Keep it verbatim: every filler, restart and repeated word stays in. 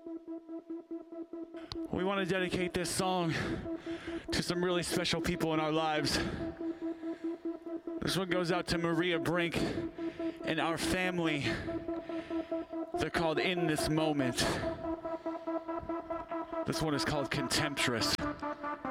We want to dedicate this song to some really special people in our lives. This one goes out to Maria Brink and our family. They're called In This Moment. This one is called Contemptuous.